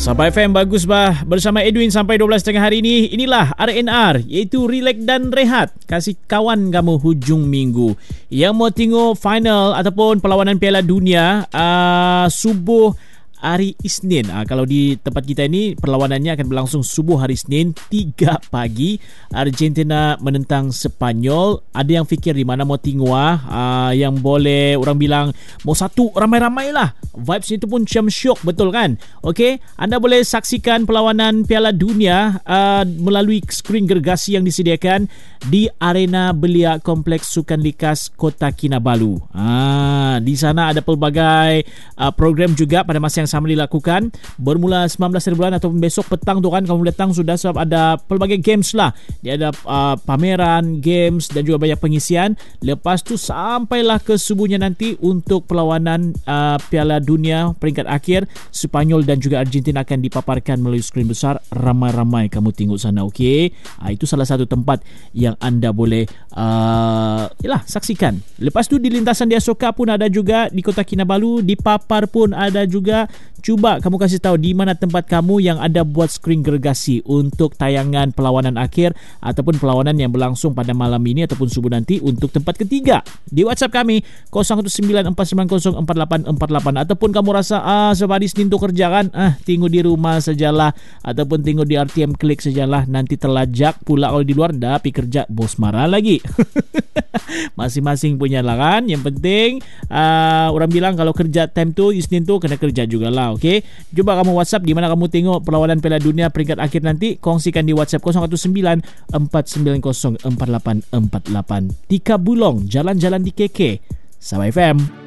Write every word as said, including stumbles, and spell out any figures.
Sabah F M bagus bah. Bersama Edwin sampai dua belas tiga puluh hari ini. Inilah R N R, iaitu Relax dan Rehat. Kasih kawan kamu hujung minggu. Yang mau tengok final ataupun perlawanan Piala Dunia uh, subuh hari Isnin. Ha, kalau di tempat kita ini perlawanannya akan berlangsung subuh hari Isnin tiga pagi. Argentina menentang Sepanyol. Ada yang fikir di mana mau tengok ha, yang boleh orang bilang mau satu ramai-ramai lah. Vibes itu pun macam syok, betul kan? Okey, anda boleh saksikan perlawanan Piala Dunia uh, melalui skrin gergasi yang disediakan di Arena Belia Kompleks Sukan Likas Kota Kinabalu. Ha, di sana ada pelbagai uh, program juga pada masa yang sama dilakukan. Bermula sembilan belas hari bulan ataupun besok petang tu kan, kamu datang sudah, sebab ada pelbagai games lah. Dia ada uh, pameran, games dan juga banyak pengisian. Lepas tu sampailah ke subuhnya nanti untuk perlawanan uh, Piala Dunia peringkat akhir. Sepanyol dan juga Argentina akan dipaparkan melalui skrin besar. Ramai-ramai kamu tengok sana, okey? Uh, itu salah satu tempat yang anda boleh uh, yalah, saksikan. Lepas tu di lintasan Dia Soka pun ada juga di Kota Kinabalu. Di Papar pun ada juga. Cuba kamu kasih tahu di mana tempat kamu yang ada buat skrin gergasi untuk tayangan perlawanan akhir ataupun perlawanan yang berlangsung pada malam ini ataupun subuh nanti untuk tempat ketiga. Di WhatsApp kami kosong satu sembilan empat sembilan kosong empat lapan empat lapan, ataupun kamu rasa ah sebab hari Senin tu kerja kan, ah tengok di rumah sajalah ataupun tengok di R T M Klik sajalah, nanti terlajak pula kalau di luar dah pergi kerja, bos marah lagi. Masing-masing punya lah kan. Yang penting uh, orang bilang kalau kerja time tu Isnin tu kena kerja jugalah. Okey, cuba kamu WhatsApp di mana kamu tengok perlawanan Piala Dunia peringkat akhir nanti. Kongsikan di WhatsApp kosong satu sembilan empat sembilan kosong empat lapan empat lapan. Tika Bulong, jalan-jalan di K K Sabah F M.